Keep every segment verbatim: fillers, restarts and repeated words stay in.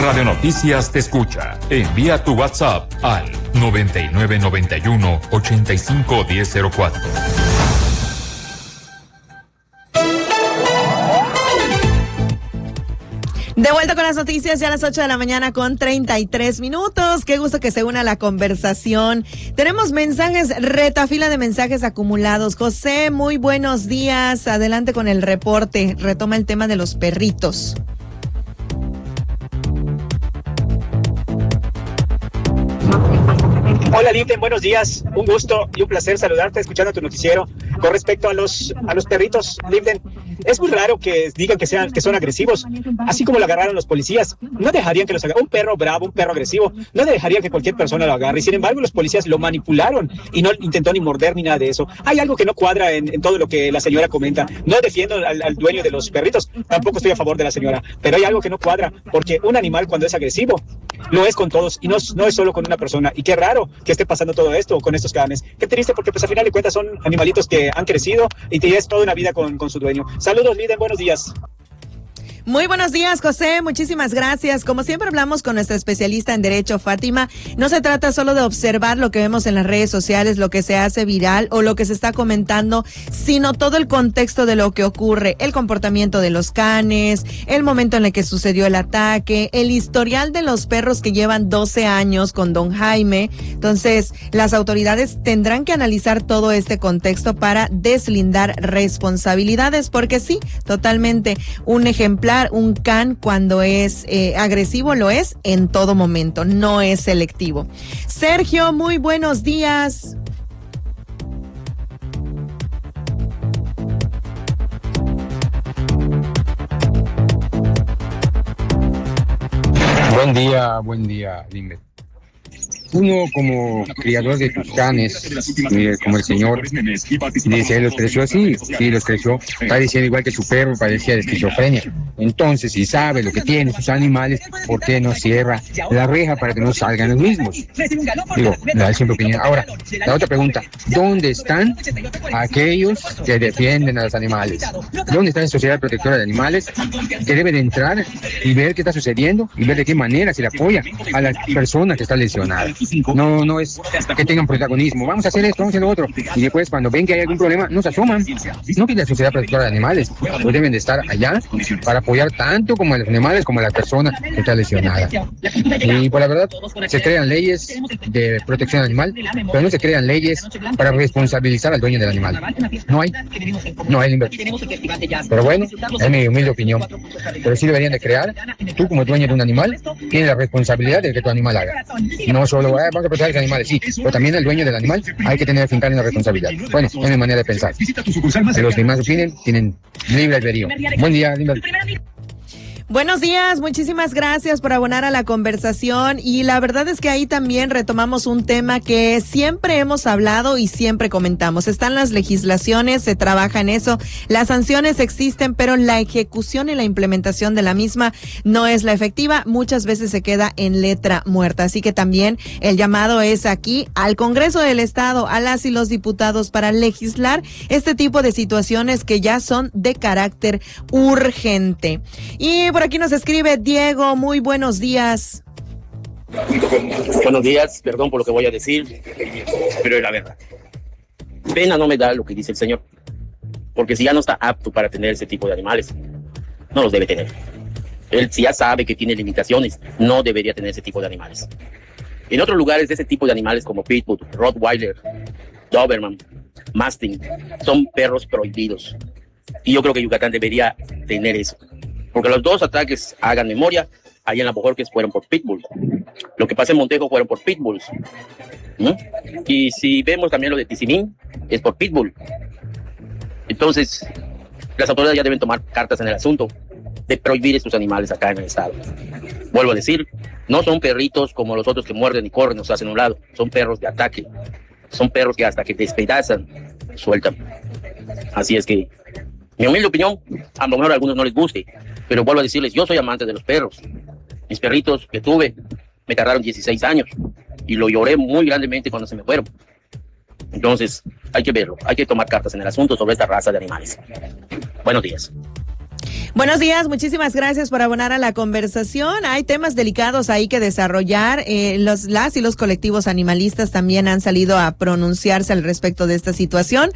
Radio Noticias te escucha. Envía tu WhatsApp al noventa y nueve noventa y uno ochenta y cinco diez cero cuatro. De vuelta con las noticias ya a las ocho de la mañana con treinta y tres minutos. Qué gusto que se una a la conversación. Tenemos mensajes, retafila de mensajes acumulados. José, muy buenos días. Adelante con el reporte. Retoma el tema de los perritos. Hola, Linden, buenos días. Un gusto y un placer saludarte escuchando tu noticiero. Con respecto a los a los perritos, Linden, es muy raro que digan que sean que son agresivos. Así como lo agarraron los policías, no dejarían que los agarren. Un perro bravo, un perro agresivo, no dejarían que cualquier persona lo agarre. Y sin embargo, los policías lo manipularon y no intentó ni morder ni nada de eso. Hay algo que no cuadra en, en todo lo que la señora comenta. No defiendo al, al dueño de los perritos, tampoco estoy a favor de la señora, pero hay algo que no cuadra, porque un animal cuando es agresivo, lo es con todos y no, no es solo con una persona. Y qué raro que esté pasando todo esto con estos canes. Qué triste, porque pues al final de cuentas son animalitos que han crecido y que ya es toda una vida con, con su dueño. Saludos, Liden, buenos días. Muy buenos días, José. Muchísimas gracias. Como siempre hablamos con nuestra especialista en Derecho, Fátima, no se trata solo de observar lo que vemos en las redes sociales, lo que se hace viral o lo que se está comentando, sino todo el contexto de lo que ocurre, el comportamiento de los canes, el momento en el que sucedió el ataque, el historial de los perros que llevan doce años con don Jaime. Entonces, las autoridades tendrán que analizar todo este contexto para deslindar responsabilidades, porque sí, totalmente, un ejemplar, un can cuando es eh, agresivo lo es en todo momento, no es selectivo. Sergio, muy buenos días. Buen día, buen día, dime. Uno como criador de tus canes, eh, como el señor, dice, ¿los creció así? Sí, los creció. Parecía igual que su perro, parecía de esquizofrenia. Entonces, si sabe lo que tienen sus animales, ¿por qué no cierra la reja para que no salgan los mismos? Digo, la siempre opinión. Ahora, la otra pregunta, ¿dónde están aquellos que defienden a los animales? ¿Dónde está la Sociedad Protectora de Animales que debe de entrar y ver qué está sucediendo y ver de qué manera se le apoya a la persona que está lesionada? No, no es que tengan protagonismo. Vamos a hacer esto, vamos a hacer lo otro. Y después, cuando ven que hay algún problema, no se asoman. No que la Sociedad Protectora de Animales, pues deben de estar allá para apoyar tanto como a los animales como a la persona que está lesionada. Y por la verdad, se crean leyes de protección animal, pero no se crean leyes para responsabilizar al dueño del animal. No hay. No hay inversión. Pero bueno, es mi humilde opinión. Pero sí deberían de crear, tú como dueño de un animal, tienes la responsabilidad de que tu animal haga. No solo eh, vamos a proteger a los animales, sí, pero también el dueño del animal hay que tener fincar en la responsabilidad. Bueno, es mi manera de pensar. Que los demás opinen, tienen libre albedrío. Buen día, libre. Buenos días, muchísimas gracias por abonar a la conversación, y la verdad es que ahí también retomamos un tema que siempre hemos hablado y siempre comentamos. Están las legislaciones, se trabaja en eso, las sanciones existen, pero la ejecución y la implementación de la misma no es la efectiva, muchas veces se queda en letra muerta. Así que también el llamado es aquí al Congreso del Estado, a las y los diputados, para legislar este tipo de situaciones que ya son de carácter urgente. Y por aquí nos escribe Diego, muy buenos días. Buenos días, perdón por lo que voy a decir, pero es la verdad. Pena no me da lo que dice el señor, porque si ya no está apto para tener ese tipo de animales, no los debe tener. Él, si ya sabe que tiene limitaciones, no debería tener ese tipo de animales. En otros lugares, de ese tipo de animales como Pitbull, Rottweiler, Doberman, Mastin, son perros prohibidos. Y yo creo que Yucatán debería tener eso. Porque los dos ataques, hagan memoria, allá en la Bojorques fueron por Pitbull. Lo que pasa en Montejo fueron por Pitbulls. ¿No? Y si vemos también lo de Tizimín, es por Pitbull. Entonces, las autoridades ya deben tomar cartas en el asunto de prohibir estos animales acá en el estado. Vuelvo a decir, no son perritos como los otros que muerden y corren, nos hacen a un lado. Son perros de ataque. Son perros que hasta que despedazan, sueltan. Así es que, mi humilde opinión, a lo mejor a algunos no les guste, pero vuelvo a decirles, yo soy amante de los perros. Mis perritos que tuve me tardaron dieciséis años y lo lloré muy grandemente cuando se me fueron. Entonces, hay que verlo, hay que tomar cartas en el asunto sobre esta raza de animales. Buenos días. Buenos días, muchísimas gracias por abonar a la conversación. Hay temas delicados ahí que desarrollar. Eh, los, las y los colectivos animalistas también han salido a pronunciarse al respecto de esta situación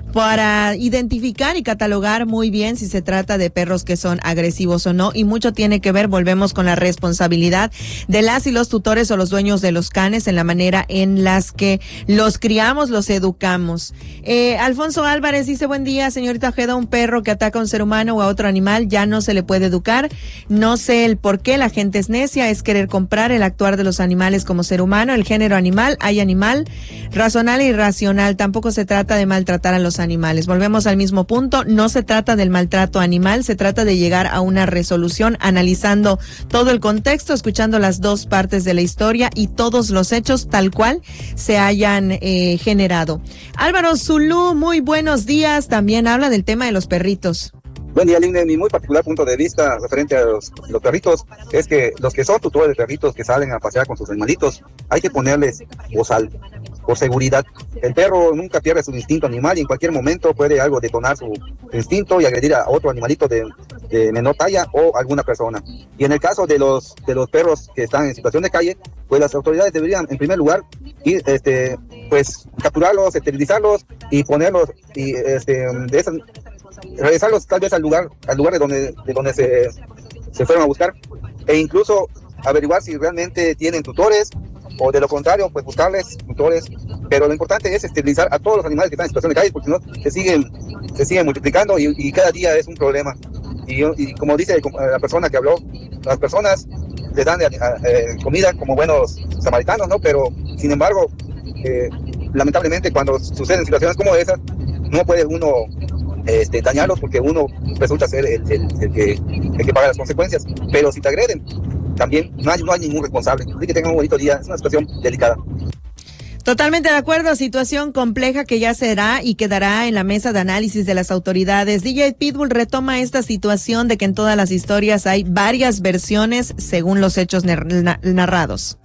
para identificar y catalogar muy bien si se trata de perros que son agresivos o no. Y mucho tiene que ver, volvemos con la responsabilidad de las y los tutores o los dueños de los canes en la manera en las que los criamos, los educamos. Eh, Alfonso Álvarez dice, buen día, señorita Ojeda, un perro que ataca a un ser humano o a otro animal ya no se le puede educar. No sé el por qué la gente es necia, es querer comprar el actuar de los animales como ser humano, el género animal, hay animal, razonal e irracional, tampoco se trata de maltratar a los animales. Volvemos al mismo punto, no se trata del maltrato animal, se trata de llegar a una resolución analizando todo el contexto, escuchando las dos partes de la historia y todos los hechos tal cual se hayan eh, generado. Álvaro Zulú, muy buenos días, también habla del tema de los perritos. Buen día, Linde. Mi muy particular punto de vista referente a los, los perritos es que los que son tutores de perritos que salen a pasear con sus animalitos, hay que ponerles bozal, por seguridad. El perro nunca pierde su instinto animal y en cualquier momento puede algo detonar su instinto y agredir a otro animalito de, de menor talla o alguna persona. Y en el caso de los de los perros que están en situación de calle, pues las autoridades deberían, en primer lugar, ir, este, pues capturarlos, esterilizarlos y ponerlos y este, de esas regresarlos tal vez al lugar, al lugar de donde, de donde se, se fueron a buscar, e incluso averiguar si realmente tienen tutores, o de lo contrario, pues buscarles tutores, pero lo importante es esterilizar a todos los animales que están en situación de calle, porque si no, se siguen, se siguen multiplicando y, y cada día es un problema. Y, y como dice la persona que habló, las personas les dan eh, comida como buenos samaritanos, ¿no? Pero, sin embargo, eh, lamentablemente cuando suceden situaciones como esas, no puede uno Este, dañarlos porque uno resulta ser el, el, el, que, el que paga las consecuencias, pero si te agreden también no hay, no hay ningún responsable. Así que tengan un bonito día, es una situación delicada. Totalmente de acuerdo, situación compleja que ya será y quedará en la mesa de análisis de las autoridades. D J Pitbull retoma esta situación de que en todas las historias hay varias versiones según los hechos nar- narrados.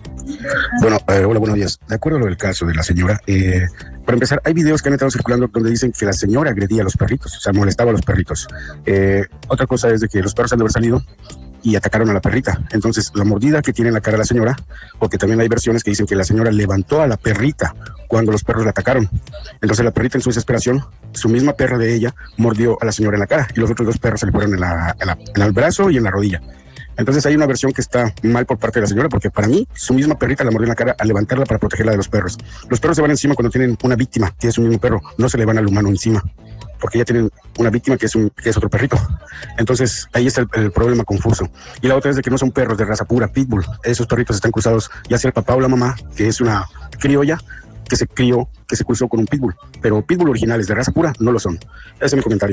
Bueno, eh, hola, buenos días. De acuerdo a lo del caso de la señora, eh, para empezar, hay videos que han estado circulando donde dicen que la señora agredía a los perritos, o sea, molestaba a los perritos. Eh, otra cosa es de que los perros han de haber salido y atacaron a la perrita. Entonces, la mordida que tiene en la cara la señora, porque también hay versiones que dicen que la señora levantó a la perrita cuando los perros la atacaron. Entonces, la perrita en su desesperación, su misma perra de ella, mordió a la señora en la cara y los otros dos perros se le fueron en, la, en, la, en el brazo y en la rodilla. Entonces hay una versión que está mal por parte de la señora, porque para mí su misma perrita la mordió en la cara al levantarla para protegerla de los perros. Los perros se van encima cuando tienen una víctima, que es un mismo perro, no se le van al humano encima, porque ya tienen una víctima que es, un, que es otro perrito. Entonces ahí está el, el problema confuso. Y la otra es de que no son perros de raza pura, pitbull. Esos perritos están cruzados ya sea el papá o la mamá, que es una criolla que se crió, que se cruzó con un pitbull. Pero pitbull originales de raza pura no lo son. Ese es mi comentario.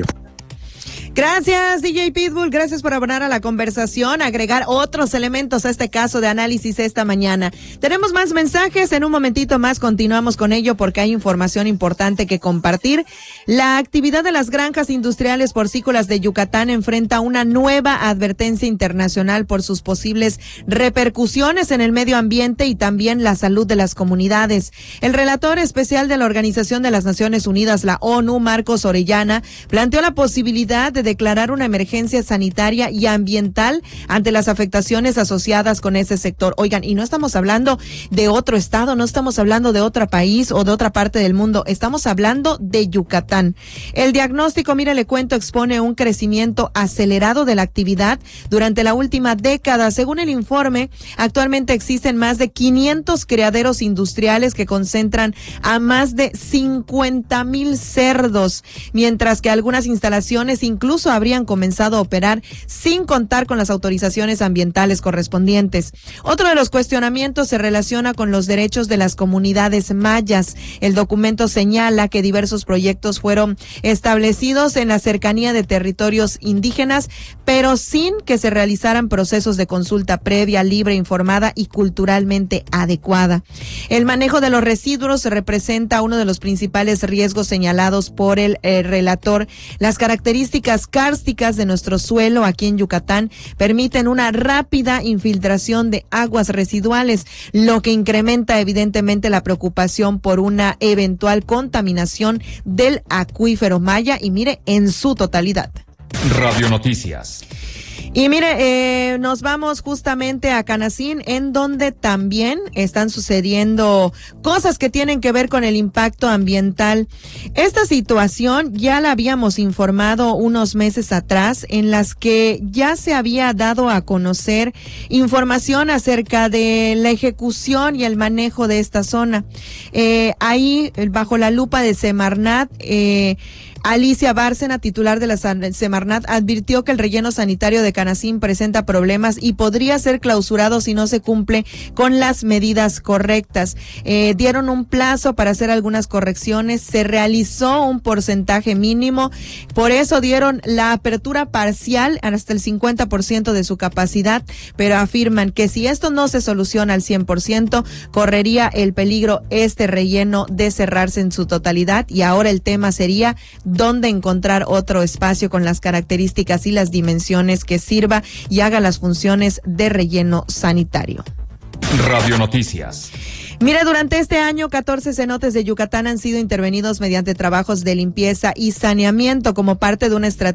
Gracias, D J Pitbull. Gracias por abonar a la conversación, agregar otros elementos a este caso de análisis esta mañana. Tenemos más mensajes. En un momentito más continuamos con ello porque hay información importante que compartir. La actividad de las granjas industriales porcícolas de Yucatán enfrenta una nueva advertencia internacional por sus posibles repercusiones en el medio ambiente y también la salud de las comunidades. El relator especial de la Organización de las Naciones Unidas, la ONU, Marcos Orellana, planteó la posibilidad de declarar una emergencia sanitaria y ambiental ante las afectaciones asociadas con ese sector. Oigan, y no estamos hablando de otro estado, no estamos hablando de otro país o de otra parte del mundo, estamos hablando de Yucatán. El diagnóstico, mire, le cuento, expone un crecimiento acelerado de la actividad durante la última década. Según el informe, actualmente existen más de quinientos criaderos industriales que concentran a más de cincuenta mil cerdos, mientras que algunas instalaciones incluso habrían comenzado a operar sin contar con las autorizaciones ambientales correspondientes. Otro de los cuestionamientos se relaciona con los derechos de las comunidades mayas. El documento señala que diversos proyectos fueron establecidos en la cercanía de territorios indígenas, pero sin que se realizaran procesos de consulta previa, libre, informada y culturalmente adecuada. El manejo de los residuos representa uno de los principales riesgos señalados por el eh, relator. Las características kársticas de nuestro suelo aquí en Yucatán permiten una rápida infiltración de aguas residuales, lo que incrementa evidentemente la preocupación por una eventual contaminación del acuífero maya y mire, en su totalidad. Radio Noticias. Y mire, eh, nos vamos justamente a Canacín, en donde también están sucediendo cosas que tienen que ver con el impacto ambiental. Esta situación ya la habíamos informado unos meses atrás, en las que ya se había dado a conocer información acerca de la ejecución y el manejo de esta zona. Eh, ahí, bajo la lupa de Semarnat, eh, Alicia Bárcena, titular de la Semarnat, advirtió que el relleno sanitario de Canacín presenta problemas y podría ser clausurado si no se cumple con las medidas correctas. Eh, dieron un plazo para hacer algunas correcciones, se realizó un porcentaje mínimo, por eso dieron la apertura parcial hasta el cincuenta por ciento de su capacidad, pero afirman que si esto no se soluciona al cien por ciento, correría el peligro este relleno de cerrarse en su totalidad, y ahora el tema sería dónde encontrar otro espacio con las características y las dimensiones que sirva y haga las funciones de relleno sanitario. Radio Noticias. Mira, durante este año, catorce cenotes de Yucatán han sido intervenidos mediante trabajos de limpieza y saneamiento como parte de una estrategia